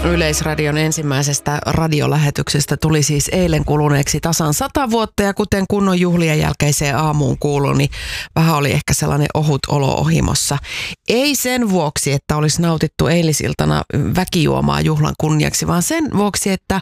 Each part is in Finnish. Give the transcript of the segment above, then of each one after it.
Yleisradion ensimmäisestä radiolähetyksestä tuli siis eilen kuluneeksi tasan 100 vuotta ja kuten kunnon juhlien jälkeiseen aamuun kuului, niin vähän oli ehkä sellainen ohut olo ohimossa. Ei sen vuoksi, että olisi nautittu eilisiltana väkijuomaa juhlan kunniaksi, vaan sen vuoksi, että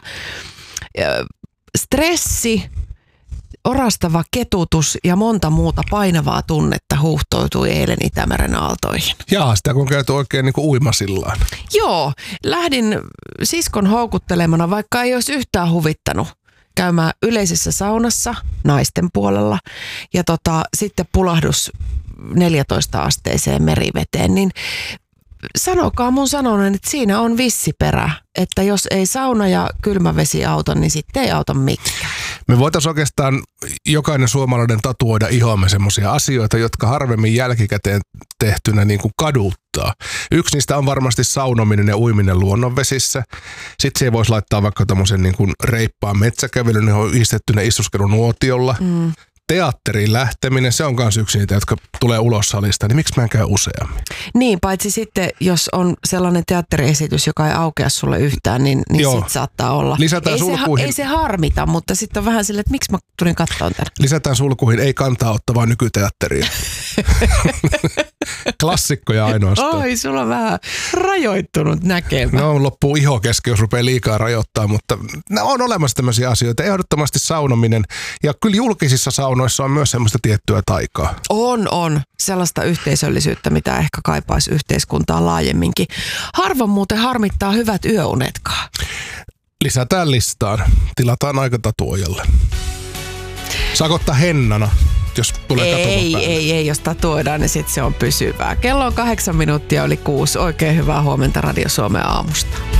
stressi, orastava ketutus ja monta muuta painavaa tunnetta huuhtoutui eilen Itämeren aaltoihin. Jaa, sitä kun käyty oikein niin kuin uimasillaan. Joo, lähdin siskon houkuttelemana, vaikka ei olisi yhtään huvittanut käymään yleisessä saunassa naisten puolella ja sitten pulahdus 14-asteiseen meriveteen, niin sanokaa mun sanonen, että siinä on vissiperä, että jos ei sauna ja kylmä vesi auta, niin sitten ei auta mikään. Me voitaisiin oikeastaan jokainen suomalainen tatuoida ihoamme semmoisia asioita, jotka harvemmin jälkikäteen tehtynä niin kuin kaduttaa. Yksi niistä on varmasti saunominen ja uiminen luonnonvesissä. Sitten siihen voisi laittaa vaikka tämmöisen niin kuin reippaan metsäkävelyn, johon on istettynä istuskelunuotiolla. Teatteriin lähteminen, se on myös yksi niitä, jotka tulee ulos salista, niin miksi mä en käy useammin? Niin, paitsi sitten, jos on sellainen teatteriesitys, joka ei aukea sulle yhtään, niin sitten saattaa olla. Lisätään sulkuihin. Ei se harmita, mutta sitten on vähän silleen, että miksi mä tulin katsomaan tänne. Lisätään sulkuihin, ei kantaa ottavaa nykyteatteriin. Klassikkoja ainoastaan. Oi, sulla on vähän rajoittunut näkemä. No, loppuu iho kesken, jos rupeaa liikaa rajoittaa, mutta on olemassa tämmöisiä asioita. Ehdottomasti saunominen ja kyllä julkisissa saunoissa on myös semmoista tiettyä taikaa. On. Sellaista yhteisöllisyyttä, mitä ehkä kaipaisi yhteiskuntaa laajemminkin. Harvoin muuten harmittaa hyvät yöunetkaan. Lisätään listaan. Tilataan aika tatuojalle. Saako ottaa hennana, jos tulee katsomaan päälle? Ei, jos tatuoidaan, niin sitten se on pysyvää. Kello on 8 minuuttia yli 6. Oikein hyvää huomenta Radio Suomen aamusta.